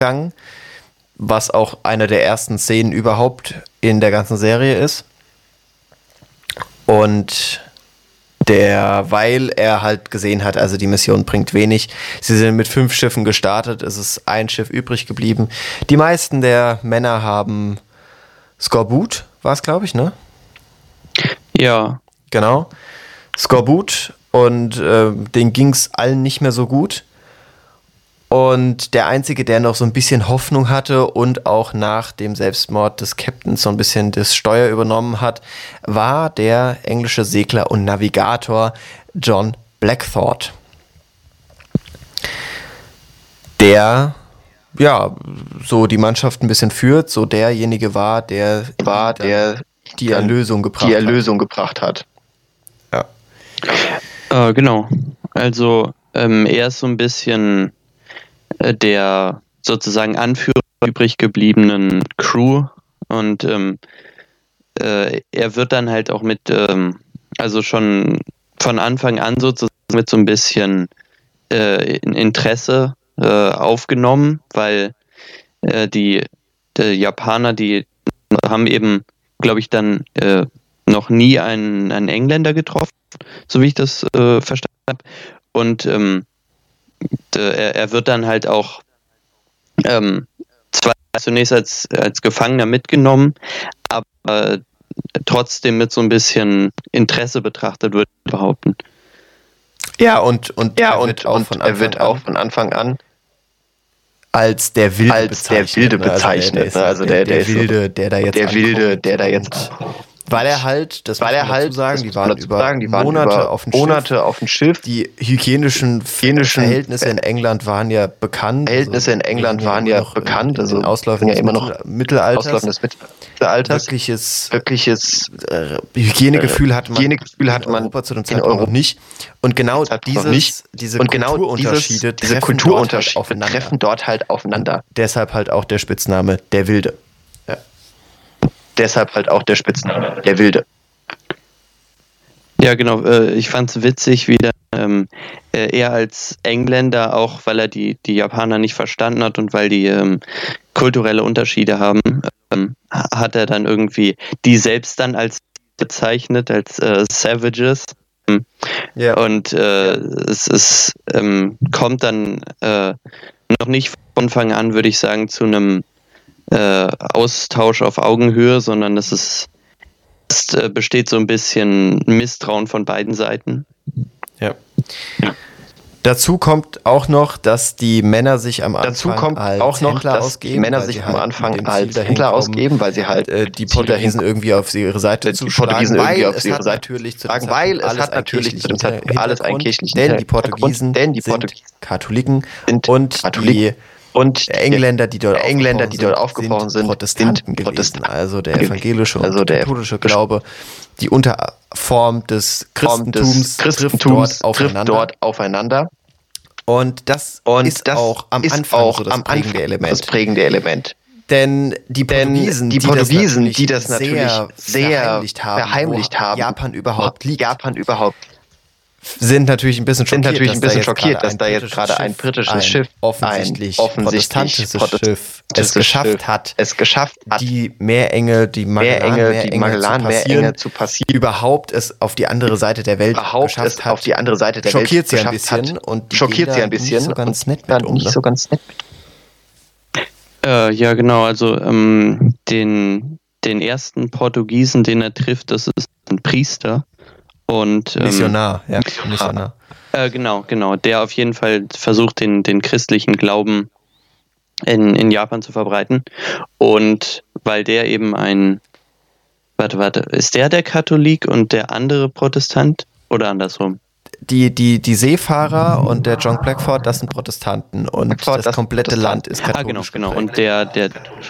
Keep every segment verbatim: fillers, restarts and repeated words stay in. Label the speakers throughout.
Speaker 1: gegangen, was auch eine der ersten Szenen überhaupt in der ganzen Serie ist. Und der, weil er halt gesehen hat, also die Mission bringt wenig. Sie sind mit fünf Schiffen gestartet, es ist ein Schiff übrig geblieben. Die meisten der Männer haben Skorbut, war es, glaube ich, ne?
Speaker 2: Ja.
Speaker 1: Genau. Skorbut, und äh, denen ging es allen nicht mehr so gut. Und der Einzige, der noch so ein bisschen Hoffnung hatte und auch nach dem Selbstmord des Captains so ein bisschen das Steuer übernommen hat, war der englische Segler und Navigator John Blackthorne. Der, ja, so die Mannschaft ein bisschen führt, so derjenige war, der,
Speaker 3: war, der
Speaker 1: die Erlösung gebracht
Speaker 3: die Erlösung hat. gebracht hat.
Speaker 1: Ja.
Speaker 2: Äh, genau. Also ähm, er ist so ein bisschen der sozusagen Anführer übrig gebliebenen Crew, und ähm, äh, er wird dann halt auch mit, ähm, also schon von Anfang an sozusagen mit so ein bisschen äh, Interesse äh, aufgenommen, weil äh, die, die Japaner, die haben eben, glaube ich, dann äh, noch nie einen, einen Engländer getroffen, so wie ich das äh, verstanden habe, und ähm, Er, er wird dann halt auch ähm, zwar zunächst als, als Gefangener mitgenommen, aber trotzdem mit so ein bisschen Interesse betrachtet, würde ich behaupten.
Speaker 1: Ja, und, und,
Speaker 3: ja,
Speaker 1: er,
Speaker 3: und,
Speaker 1: wird
Speaker 3: und er wird auch von Anfang an
Speaker 1: als der Wilde
Speaker 3: als der Wilde bezeichnet.
Speaker 1: Also der, der, der, der, der Wilde, der da jetzt
Speaker 3: der Wilde, der da jetzt
Speaker 1: Weil er halt, das
Speaker 3: weil er halt,
Speaker 1: sagen, die waren über
Speaker 3: sagen, die waren
Speaker 1: Monate,
Speaker 3: über
Speaker 1: auf, dem
Speaker 3: Monate
Speaker 1: Schiff.
Speaker 3: auf dem Schiff.
Speaker 1: Die hygienischen, hygienischen Verhältnisse in England waren ja bekannt.
Speaker 3: Verhältnisse in England waren ja bekannt. Also
Speaker 1: Auslaufen
Speaker 3: ja immer noch
Speaker 1: Mittelalters.
Speaker 3: Auslaufen des Mittelalters.
Speaker 1: Wirkliches,
Speaker 3: wirkliches
Speaker 1: äh, Hygienegefühl hatte man,
Speaker 3: Hygienegefühl hatte man
Speaker 1: in Europa zu dem Zeitpunkt noch nicht. Und genau dieses,
Speaker 3: nicht.
Speaker 1: diese
Speaker 3: Und genau
Speaker 1: Kulturunterschiede,
Speaker 3: dieses, diese
Speaker 1: treffen,
Speaker 3: Kulturunterschiede
Speaker 1: dort halt
Speaker 3: treffen dort halt aufeinander.
Speaker 1: Deshalb halt auch der Spitzname der Wilde.
Speaker 3: Ja. Deshalb halt auch der Spitzname der Wilde.
Speaker 2: Ja, genau. Ich fand es witzig, wie der, ähm, er als Engländer, auch weil er die, die Japaner nicht verstanden hat und weil die ähm, kulturelle Unterschiede haben, ähm, hat er dann irgendwie die selbst dann als bezeichnet, als äh, Savages.
Speaker 1: Ja.
Speaker 2: Und äh, es ist, ähm, kommt dann äh, noch nicht von Anfang an, würde ich sagen, zu einem äh, Austausch auf Augenhöhe, sondern es ist Es besteht so ein bisschen Misstrauen von beiden Seiten.
Speaker 1: Ja. ja. Dazu kommt auch noch, dass die Männer sich am Anfang
Speaker 3: Dazu kommt
Speaker 1: als
Speaker 3: auch noch,
Speaker 1: Händler
Speaker 3: dass
Speaker 1: ausgeben,
Speaker 3: die Männer sich am
Speaker 1: halt
Speaker 3: Anfang als Händler ausgeben, weil sie halt
Speaker 1: äh, die Portugiesen irgendwie auf ihre Seite zu
Speaker 3: schlagen,
Speaker 1: weil
Speaker 3: auf
Speaker 1: es
Speaker 3: ihre
Speaker 1: hat
Speaker 3: Seite
Speaker 1: natürlich zu
Speaker 3: tragen, weil es hat natürlich zu dem Zeitpunkt alles ein kirchlichen
Speaker 1: denn die Portugiesen
Speaker 3: denn die
Speaker 1: sind Katholiken
Speaker 3: sind
Speaker 1: und
Speaker 3: Katholiken.
Speaker 1: die
Speaker 3: Und
Speaker 1: Engländer, die dort
Speaker 3: Engländer, die dort
Speaker 1: aufgebrochen
Speaker 3: sind,
Speaker 1: sind, Protestanten
Speaker 3: sind
Speaker 1: gewesen.
Speaker 3: Protestanten.
Speaker 1: Also der evangelische und
Speaker 3: also der
Speaker 1: katholische Glaube, die Unterform des Christentums,
Speaker 3: des Christentums
Speaker 1: trifft, dort,
Speaker 3: trifft
Speaker 1: aufeinander.
Speaker 3: dort aufeinander.
Speaker 1: Und das
Speaker 3: und
Speaker 1: ist
Speaker 3: das
Speaker 1: auch am
Speaker 3: ist
Speaker 1: Anfang
Speaker 3: auch
Speaker 1: so das
Speaker 3: am
Speaker 1: prägende
Speaker 3: Anfang
Speaker 1: Element.
Speaker 3: Das prägende Element.
Speaker 1: Denn die Portugiesen,
Speaker 3: die,
Speaker 1: die,
Speaker 3: Portugiesen,
Speaker 1: das
Speaker 3: die das natürlich
Speaker 1: sehr,
Speaker 3: sehr
Speaker 1: verheimlicht haben,
Speaker 3: verheimlicht haben
Speaker 1: Japan überhaupt liegt,
Speaker 3: Japan überhaupt
Speaker 1: sind natürlich ein bisschen schockiert,
Speaker 3: sind natürlich ein bisschen
Speaker 1: dass,
Speaker 3: schockiert,
Speaker 1: da
Speaker 3: dass da jetzt gerade ein britisches Schiff,
Speaker 1: offensichtlich,
Speaker 3: ein offensichtlich
Speaker 1: protestantisches Schiff es geschafft hat,
Speaker 3: es geschafft hat,
Speaker 1: die Meerenge, die Magellan-Meerenge zu,
Speaker 3: zu passieren,
Speaker 1: überhaupt es auf die andere Seite der Welt
Speaker 3: überhaupt
Speaker 1: geschafft
Speaker 3: es
Speaker 1: hat,
Speaker 3: auf die andere Seite der
Speaker 1: schockiert
Speaker 3: Welt
Speaker 1: sie ein bisschen
Speaker 3: hat,
Speaker 1: und die
Speaker 3: schockiert sie ein bisschen
Speaker 1: nicht so ganz nett
Speaker 3: dann
Speaker 1: mit um,
Speaker 3: nicht
Speaker 1: ne?
Speaker 3: so ganz nett mit.
Speaker 2: Äh, ja, genau. Also ähm, den den ersten Portugiesen, den er trifft, das ist ein Priester. Und, ähm,
Speaker 1: Missionar, ja, Missionar.
Speaker 2: Äh, genau, genau. Der auf jeden Fall versucht, den, den christlichen Glauben in, in Japan zu verbreiten. Und weil der eben ein, warte, warte, ist der der Katholik und der andere Protestant? Oder andersrum?
Speaker 1: Die, die, die Seefahrer und der John Blackford, das sind Protestanten. Und
Speaker 3: Blackford,
Speaker 1: das komplette
Speaker 3: das
Speaker 1: Land ist katholisch.
Speaker 2: Ah, genau, genau.
Speaker 1: geprägt.
Speaker 2: Und der, der,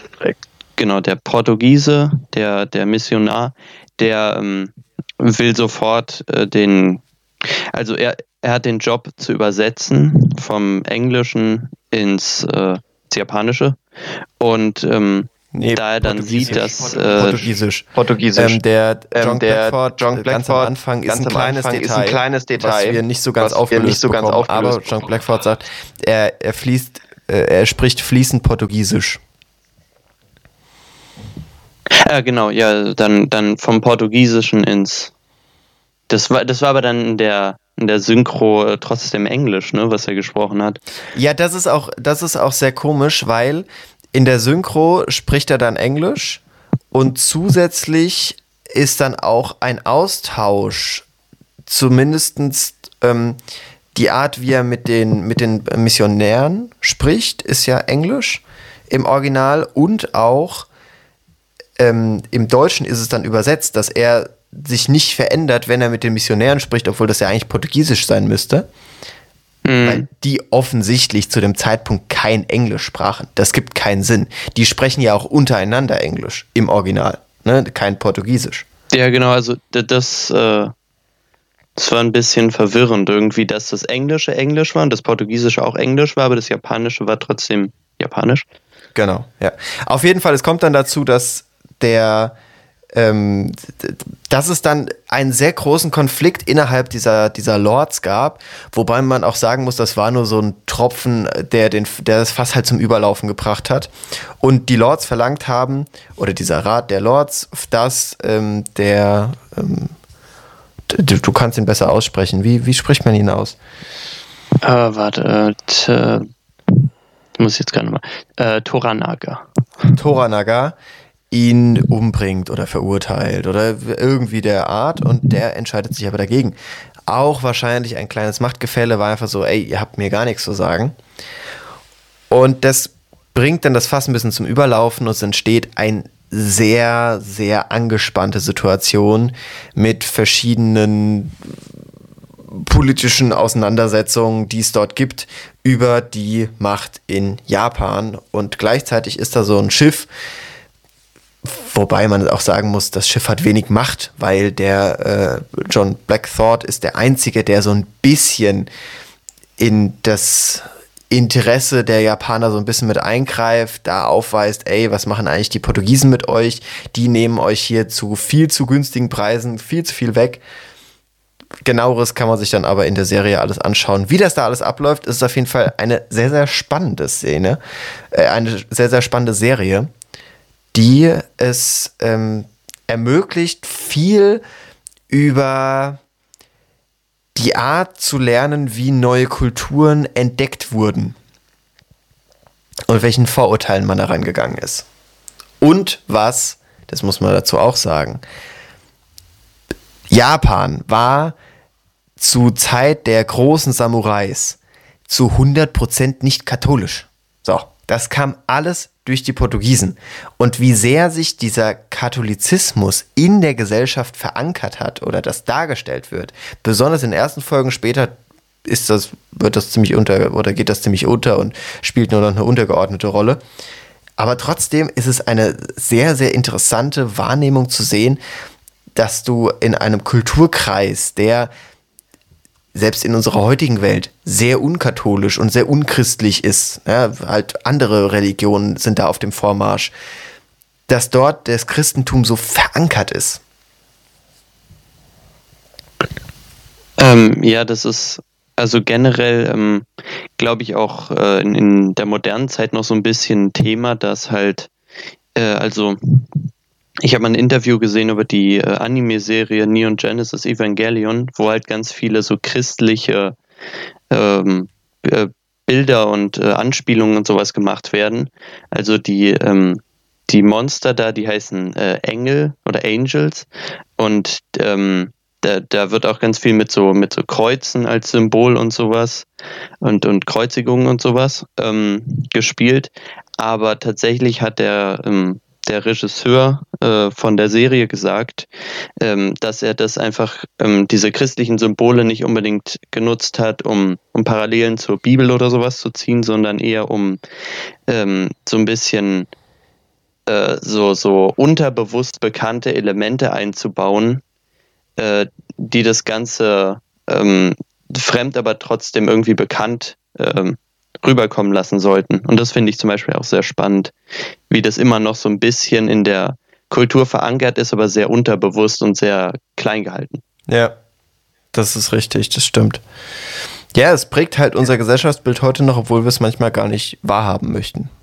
Speaker 2: genau, der Portugiese, der, der Missionar, der ähm, will sofort äh, den, also er, er hat den Job zu übersetzen vom Englischen ins, äh, ins Japanische und ähm,
Speaker 1: Nee,
Speaker 2: da er dann sieht, dass äh,
Speaker 1: Portugiesisch.
Speaker 3: Portugiesisch.
Speaker 1: Ähm, der John
Speaker 3: Ähm, der
Speaker 1: Blackford,
Speaker 3: John
Speaker 1: äh, ganz am
Speaker 3: Blackford,
Speaker 1: Anfang ist
Speaker 3: ganz
Speaker 1: ein
Speaker 3: am
Speaker 1: kleines
Speaker 3: Anfang
Speaker 1: Detail,
Speaker 3: ist ein kleines Detail,
Speaker 1: was wir nicht so ganz
Speaker 3: was wir
Speaker 1: aufgelöst
Speaker 3: nicht so ganz
Speaker 1: bekommen.
Speaker 3: aufgelöst
Speaker 1: Aber John
Speaker 3: bekommen.
Speaker 1: Blackford sagt, er, er fließt äh, er spricht fließend Portugiesisch.
Speaker 2: Ja, genau, ja, dann, dann vom Portugiesischen ins. Das war, das war aber dann in der, in der Synchro äh, trotzdem Englisch, ne, was er gesprochen hat.
Speaker 1: Ja, das ist auch, das ist auch sehr komisch, weil in der Synchro spricht er dann Englisch und zusätzlich ist dann auch ein Austausch, zumindestens ähm, die Art, wie er mit den, mit den Missionären spricht, ist ja Englisch im Original und auch ähm, im Deutschen ist es dann übersetzt, dass er sich nicht verändert, wenn er mit den Missionären spricht, obwohl das ja eigentlich Portugiesisch sein müsste. Mhm. Weil die offensichtlich zu dem Zeitpunkt kein Englisch sprachen. Das gibt keinen Sinn. Die sprechen ja auch untereinander Englisch im Original, ne? Kein Portugiesisch.
Speaker 2: Ja, genau, also das, äh, das war ein bisschen verwirrend irgendwie, dass das Englische Englisch war und das Portugiesische auch Englisch war, aber das Japanische war trotzdem Japanisch.
Speaker 1: Genau, ja. Auf jeden Fall, es kommt dann dazu, dass der Ähm, dass es dann einen sehr großen Konflikt innerhalb dieser, dieser Lords gab, wobei man auch sagen muss, das war nur so ein Tropfen, der, den, der das Fass halt zum Überlaufen gebracht hat. Und die Lords verlangt haben, oder dieser Rat der Lords, dass ähm, der, ähm, du, du kannst ihn besser aussprechen, wie, wie spricht man ihn aus?
Speaker 2: Äh, warte, äh, t, muss ich jetzt gerade mal, äh, Toranaga.
Speaker 1: Toranaga ihn umbringt oder verurteilt oder irgendwie der Art und der entscheidet sich aber dagegen. Auch wahrscheinlich ein kleines Machtgefälle, war einfach so, ey, ihr habt mir gar nichts zu sagen. Und das bringt dann das Fass ein bisschen zum Überlaufen und es entsteht eine sehr, sehr angespannte Situation mit verschiedenen politischen Auseinandersetzungen, die es dort gibt, über die Macht in Japan. Und gleichzeitig ist da so ein Schiff, wobei man auch sagen muss, das Schiff hat wenig Macht, weil der äh, John Blackthorpe ist der Einzige, der so ein bisschen in das Interesse der Japaner so ein bisschen mit eingreift, da aufweist, ey, was machen eigentlich die Portugiesen mit euch? Die nehmen euch hier zu viel zu günstigen Preisen, viel zu viel weg. Genaueres kann man sich dann aber in der Serie alles anschauen. Wie das da alles abläuft, ist auf jeden Fall eine sehr, sehr spannende Szene, äh, eine sehr, sehr spannende Serie, die es ähm, ermöglicht, viel über die Art zu lernen, wie neue Kulturen entdeckt wurden und welchen Vorurteilen man da reingegangen ist. Und was, das muss man dazu auch sagen, Japan war zu Zeit der großen Samurais zu hundert Prozent nicht katholisch. So, das kam alles durch die Portugiesen. Und wie sehr sich dieser Katholizismus in der Gesellschaft verankert hat oder das dargestellt wird, besonders in den ersten Folgen, später ist das, wird das ziemlich unter oder geht das ziemlich unter und spielt nur noch eine untergeordnete Rolle. Aber trotzdem ist es eine sehr, sehr interessante Wahrnehmung zu sehen, dass du in einem Kulturkreis, der selbst in unserer heutigen Welt sehr unkatholisch und sehr unchristlich ist, ja, halt andere Religionen sind da auf dem Vormarsch, dass dort das Christentum so verankert ist.
Speaker 2: Ähm, ja, das ist also generell, ähm, glaube ich, auch äh, in, in der modernen Zeit noch so ein bisschen ein Thema, dass halt, äh, also ich habe mal ein Interview gesehen über die äh, Anime-Serie Neon Genesis Evangelion, wo halt ganz viele so christliche ähm, äh, Bilder und äh, Anspielungen und sowas gemacht werden. Also die, ähm, die Monster da, die heißen äh, Engel oder Angels und ähm, da, da wird auch ganz viel mit so, mit so Kreuzen als Symbol und sowas und, und Kreuzigungen und sowas ähm, gespielt. Aber tatsächlich hat der ähm, der Regisseur äh, von der Serie gesagt, ähm, dass er das einfach, ähm, diese christlichen Symbole nicht unbedingt genutzt hat, um, um Parallelen zur Bibel oder sowas zu ziehen, sondern eher um ähm, so ein bisschen äh, so, so unterbewusst bekannte Elemente einzubauen, äh, die das Ganze ähm, fremd, aber trotzdem irgendwie bekannt ähm, rüberkommen lassen sollten. Und das finde ich zum Beispiel auch sehr spannend, wie das immer noch so ein bisschen in der Kultur verankert ist, aber sehr unterbewusst und sehr klein gehalten.
Speaker 1: Ja, das ist richtig, das stimmt. Ja, es prägt halt unser Gesellschaftsbild heute noch, obwohl wir es manchmal gar nicht wahrhaben möchten.